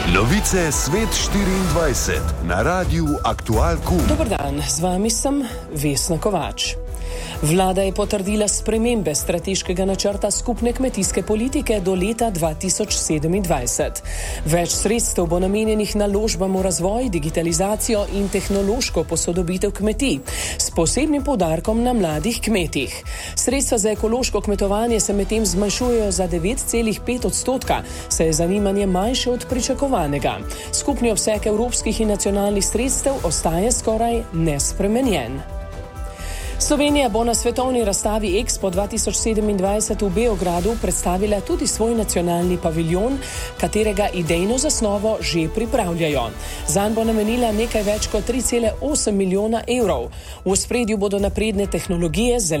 Novice Svet 24 na Radiu Aktualku. Dober dan, z vami sem Vesna Kovač. Vlada je potrdila spremembe strateškega načrta skupne kmetijske politike do leta 2027. Več sredstev bo namenjenih naložbam v razvoj, digitalizacijo in tehnološko posodobitev kmetij, s posebnim poudarkom na mladih kmetih. Sredstva za ekološko kmetovanje se medtem zmanjšujejo za 9,5%, saj je zanimanje manjše od pričakovanega. Skupni obseg evropskih in nacionalnih sredstev ostaja skoraj nespremenjen. Slovenija bo na svetovni razstavi Expo 2027 v Beogradu predstavila tudi svoj nacionalni paviljon, katerega idejno zasnovo že pripravljajo. Zanj bo namenila nekaj več kot 3,8 milijona evrov. V ospredju bodo napredne tehnologije,